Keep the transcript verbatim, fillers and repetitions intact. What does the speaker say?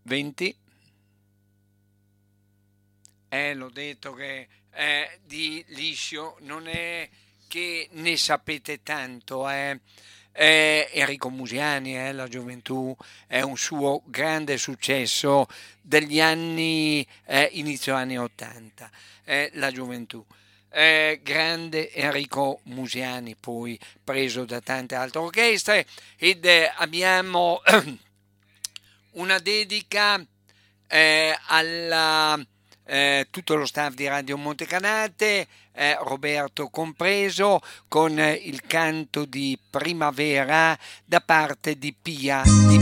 venti. Eh, l'ho detto che eh, di liscio non è che ne sapete tanto, eh. Eh, Enrico Musiani, eh, La gioventù è un suo grande successo degli anni, eh, inizio anni ottanta, eh, La gioventù. Eh, grande Enrico Musiani, poi preso da tante altre orchestre, ed eh, abbiamo una dedica eh, alla eh, tutto lo staff di Radio Montecanate, eh, Roberto compreso, con eh, il canto di Primavera da parte di Pia. Di